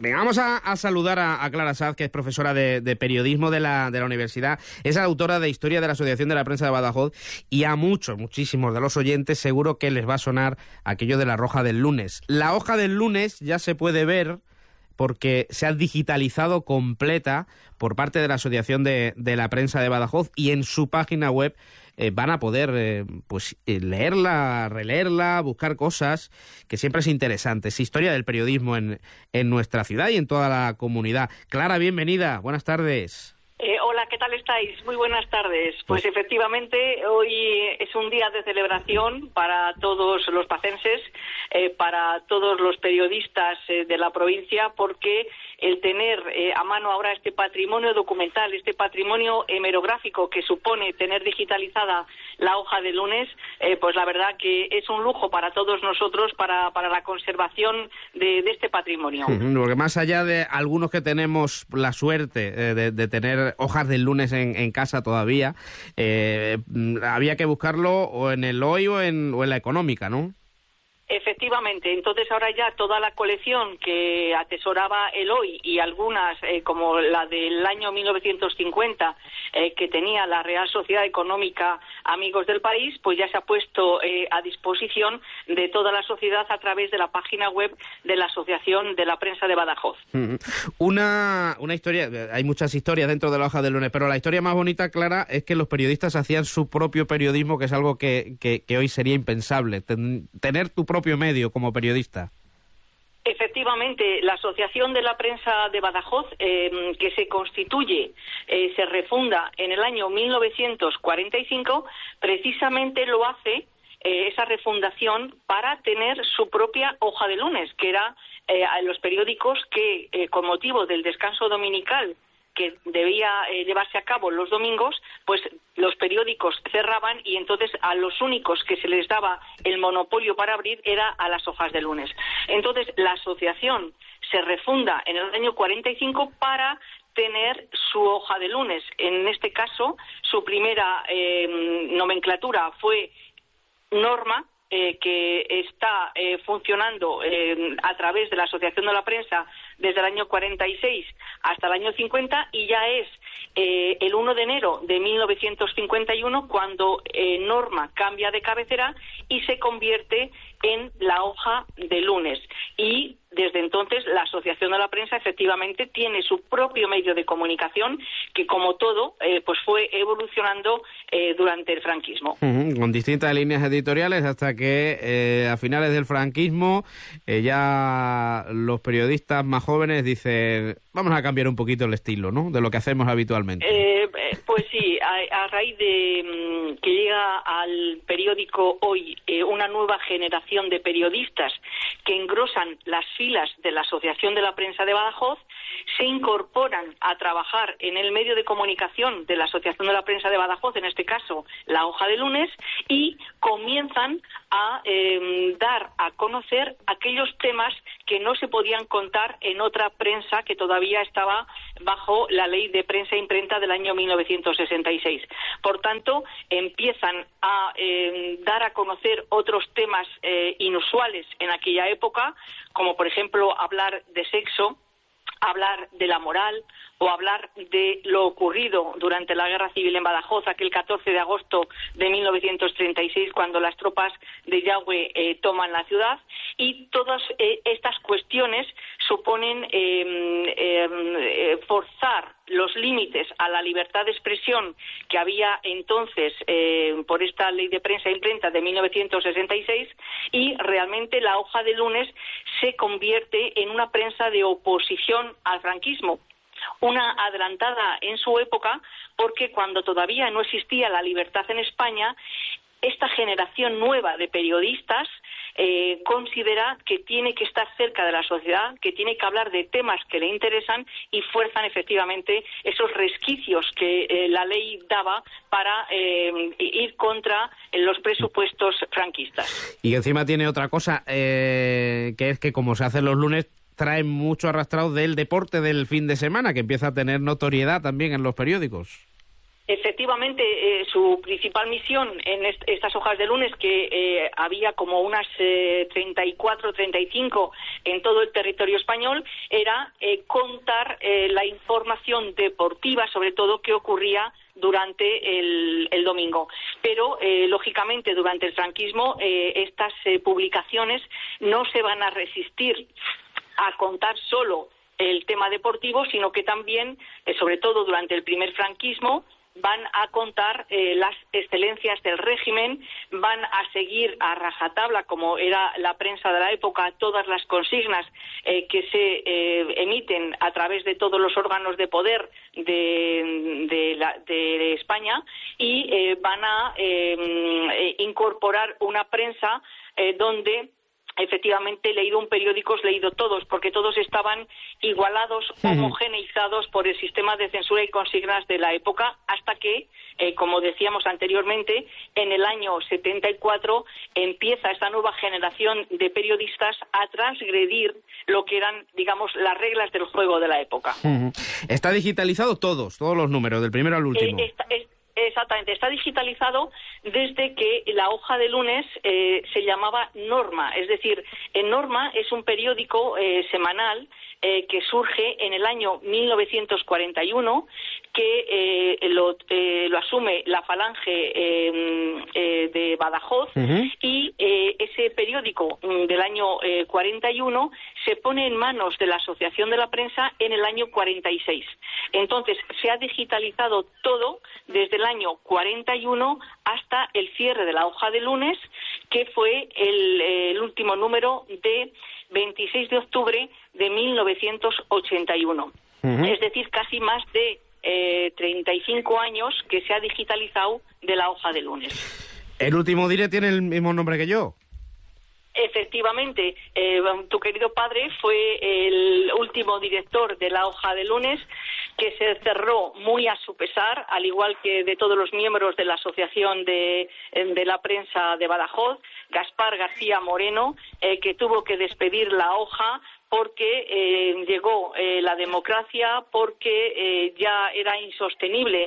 Venga, vamos a saludar a Clara Saz, que es profesora de periodismo de la universidad. Es autora de Historia de la Asociación de la Prensa de Badajoz, y a muchísimos de los oyentes seguro que les va a sonar aquello de la hoja del lunes. La hoja del lunes ya se puede ver porque se ha digitalizado completa por parte de la Asociación de la Prensa de Badajoz, y en su página web van a poder leerla, releerla, buscar cosas que siempre es interesante. Es historia del periodismo en nuestra ciudad y en toda la comunidad. Clara, bienvenida, buenas tardes. Hola, ¿qué tal estáis? Muy buenas tardes. Pues efectivamente, hoy es un día de celebración para todos los pacenses, para todos los periodistas de la provincia, porque el tener a mano ahora este patrimonio documental, este patrimonio hemerográfico que supone tener digitalizada la hoja de lunes, pues la verdad que es un lujo para todos nosotros, para la conservación de este patrimonio. Porque más allá de algunos que tenemos la suerte de tener hojas del lunes en casa todavía, había que buscarlo o en el hoy o en la económica, ¿no? Efectivamente, entonces ahora ya toda la colección que atesoraba el hoy y algunas como la del año 1950 que tenía la Real Sociedad Económica Amigos del País, pues ya se ha puesto a disposición de toda la sociedad a través de la página web de la Asociación de la Prensa de Badajoz. Una historia, hay muchas historias dentro de la hoja del lunes, pero la historia más bonita, Clara, es que los periodistas hacían su propio periodismo, que es algo que hoy sería impensable, tener tu propio medio como periodista. Efectivamente, la Asociación de la Prensa de Badajoz, que se constituye, se refunda en el año 1945, precisamente lo hace esa refundación para tener su propia hoja de lunes, que era los periódicos que, con motivo del descanso dominical que debía llevarse a cabo los domingos, pues los periódicos cerraban, y entonces a los únicos que se les daba el monopolio para abrir era a las hojas de lunes. Entonces la asociación se refunda en el año 45 para tener su hoja de lunes. En este caso, su primera nomenclatura fue Norma, que está funcionando a través de la Asociación de la Prensa desde el año 46 hasta el año 50, y ya es el 1 de enero de 1951 cuando Norma cambia de cabecera y se convierte en la hoja de lunes. Y desde entonces la Asociación de la Prensa efectivamente tiene su propio medio de comunicación que, como todo, pues fue evolucionando durante el franquismo. Con distintas líneas editoriales hasta que a finales del franquismo ya los periodistas más jóvenes dicen, vamos a cambiar un poquito el estilo, ¿no?, de lo que hacemos habitualmente. Pues sí, a raíz de que llega al periódico Hoy una nueva generación de periodistas que engrosan las filas de la Asociación de la Prensa de Badajoz, se incorporan a trabajar en el medio de comunicación de la Asociación de la Prensa de Badajoz, en este caso la hoja de lunes, y comienzan a dar a conocer aquellos temas que no se podían contar en otra prensa que todavía estaba bajo la Ley de Prensa e Imprenta del año 1966. Por tanto, empiezan a dar a conocer otros temas inusuales en aquella época, como por ejemplo hablar de sexo, hablar de la moral o hablar de lo ocurrido durante la Guerra Civil en Badajoz, aquel 14 de agosto de 1936, cuando las tropas de Yagüe toman la ciudad. Y todas estas cuestiones suponen forzar los límites a la libertad de expresión que había entonces por esta Ley de Prensa e Imprenta de 1966, y realmente la hoja de lunes se convierte en una prensa de oposición al franquismo. Una adelantada en su época, porque cuando todavía no existía la libertad en España, esta generación nueva de periodistas considera que tiene que estar cerca de la sociedad, que tiene que hablar de temas que le interesan, y fuerzan efectivamente esos resquicios que la ley daba para ir contra los presupuestos franquistas. Y encima tiene otra cosa, que es que como se hace los lunes, trae mucho arrastrado del deporte del fin de semana, que empieza a tener notoriedad también en los periódicos. Efectivamente, su principal misión en estas hojas de lunes, que había como unas 34, 35 en todo el territorio español, era contar la información deportiva, sobre todo, que ocurría durante el domingo. Pero, lógicamente, durante el franquismo, estas publicaciones no se van a resistir a contar solo el tema deportivo, sino que también, sobre todo durante el primer franquismo, van a contar las excelencias del régimen, van a seguir a rajatabla, como era la prensa de la época, todas las consignas que se emiten a través de todos los órganos de poder de España, y van a incorporar una prensa donde efectivamente, leído un periódico, leído todos, porque todos estaban igualados, homogeneizados por el sistema de censura y consignas de la época, hasta que, como decíamos anteriormente, en el año 74 empieza esta nueva generación de periodistas a transgredir lo que eran, digamos, las reglas del juego de la época. Está digitalizado todos los números, del primero al último. Exactamente, está digitalizado desde que la hoja de lunes se llamaba Norma. Es decir, Norma es un periódico semanal que surge en el año 1941, que lo asume la Falange de Badajoz, y ese periódico del año 41 se pone en manos de la Asociación de la Prensa en el año 46. Entonces, se ha digitalizado todo desde el año 41 hasta el cierre de la hoja de lunes, que fue el último número de 26 de octubre de 1981. Es decir, casi más de 35 años que se ha digitalizado de la hoja de lunes. El último dire tiene el mismo nombre que yo. Efectivamente, tu querido padre fue el último director de la hoja de lunes, que se cerró muy a su pesar, al igual que de todos los miembros de la Asociación de la Prensa de Badajoz, Gaspar García Moreno, que tuvo que despedir la hoja porque llegó la democracia, porque ya era insostenible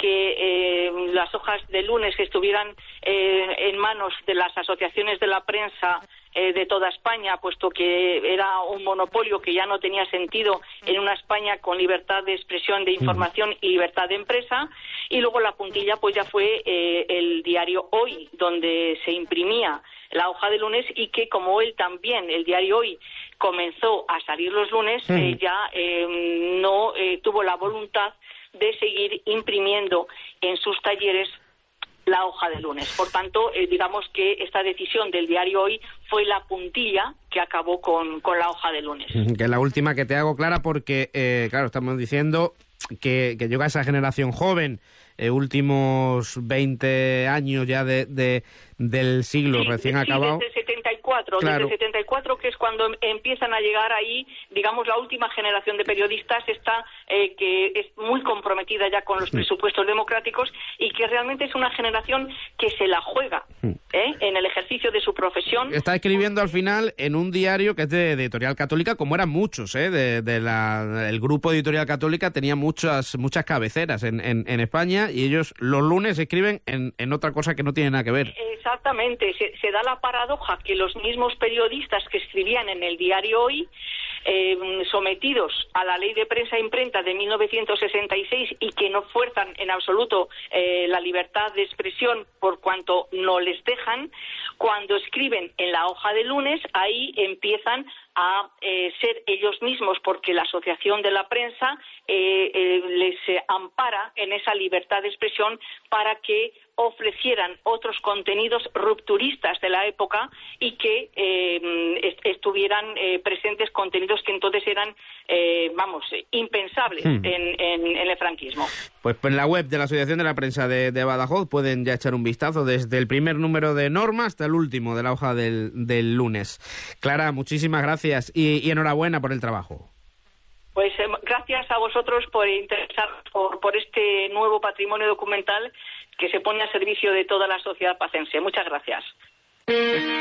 que las hojas de lunes estuvieran en manos de las asociaciones de la prensa de toda España, puesto que era un monopolio que ya no tenía sentido en una España con libertad de expresión, de información y libertad de empresa. Y luego la puntilla pues ya fue el diario Hoy, donde se imprimía la hoja de lunes, y que, como él también, el diario Hoy, comenzó a salir los lunes, ya no tuvo la voluntad de seguir imprimiendo en sus talleres la hoja de lunes. Por tanto, digamos que esta decisión del diario Hoy fue la puntilla que acabó con la hoja de lunes. Que es la última que te hago, Clara, porque, claro, estamos diciendo que llega esa generación joven, últimos 20 años ya del siglo recién acabado. Desde el 74, claro. Desde el 74, que es cuando empiezan a llegar ahí, digamos, la última generación de periodistas, que es muy comprometida ya con los presupuestos democráticos, y que realmente es una generación que se la juega en el ejercicio de su profesión. Está escribiendo al final en un diario que es de Editorial Católica, como eran muchos, el grupo de Editorial Católica tenía muchas cabeceras en España, y ellos los lunes escriben en otra cosa que no tiene nada que ver. Exactamente, se da la paradoja que los mismos periodistas que escribían en el diario Hoy, sometidos a la ley de prensa e imprenta de 1966, y que no fuerzan en absoluto la libertad de expresión por cuanto no les dejan, cuando escriben en la hoja de lunes, ahí empiezan a ser ellos mismos, porque la Asociación de la Prensa les ampara en esa libertad de expresión para que ofrecieran otros contenidos rupturistas de la época, y que estuvieran presentes contenidos que entonces eran, impensables en el franquismo. Pues en la web de la Asociación de la Prensa de Badajoz pueden ya echar un vistazo desde el primer número de Norma hasta el último de la hoja del lunes. Clara, muchísimas gracias y enhorabuena por el trabajo. Pues gracias a vosotros por interesaros por este nuevo patrimonio documental que se pone al servicio de toda la sociedad pacense. Muchas gracias.